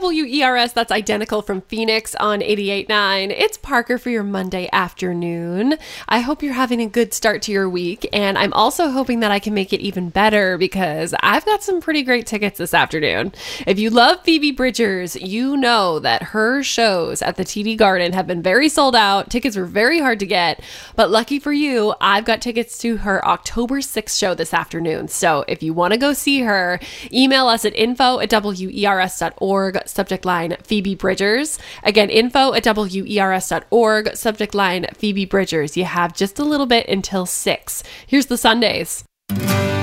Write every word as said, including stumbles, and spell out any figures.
W E R S, that's Identical from Phoenix on eighty-eight point nine. It's Parker for your Monday afternoon. I hope you're having a good start to your week, and I'm also hoping that I can make it even better because I've got some pretty great tickets this afternoon. If you love Phoebe Bridgers, you know that her shows at the T D Garden have been very sold out. Tickets were very hard to get, but lucky for you, I've got tickets to her October sixth show this afternoon. So if you want to go see her, email us at info at W E R S dot org, subject line Phoebe Bridgers. Again, info at W E R S dot org, subject line Phoebe Bridgers. You have just a little bit until six. Here's the Sundays.